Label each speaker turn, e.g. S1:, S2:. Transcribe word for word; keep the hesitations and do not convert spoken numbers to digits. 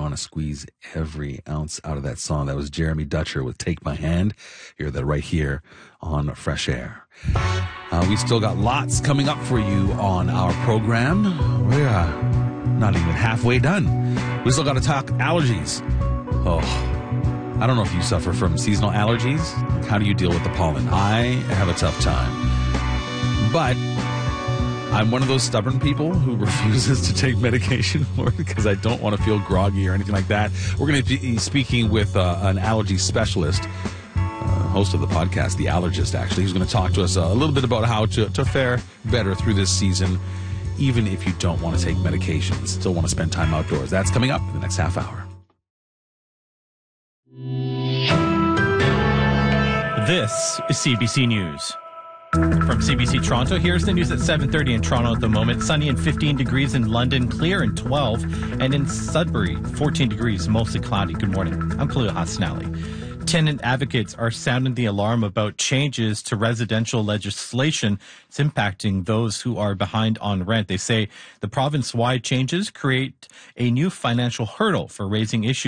S1: want to squeeze every ounce out of that song. That was Jeremy Dutcher with Take My Hand. Hear that right here on Fresh Air. Uh, we still got lots coming up for you on our program. We're uh, not even halfway done. We still got to talk allergies. Oh, I don't know if you suffer from seasonal allergies. How do you deal with the pollen? I have a tough time. But I'm one of those stubborn people who refuses to take medication for it because I don't want to feel groggy or anything like that. We're going to be speaking with uh, an allergy specialist, uh, host of the podcast, The Allergist, actually. He's going to talk to us uh, a little bit about how to, to fare better through this season, even if you don't want to take medications, still want to spend time outdoors. That's coming up in the next half hour.
S2: This is C B C News. From C B C Toronto, here's the news at seven thirty in Toronto at the moment. Sunny and fifteen degrees in London, clear and twelve. And in Sudbury, fourteen degrees, mostly cloudy. Good morning. I'm Khalil Hasnali. Tenant advocates are sounding the alarm about changes to residential legislation. It's impacting those who are behind on rent. They say the province-wide changes create a new financial hurdle for raising issues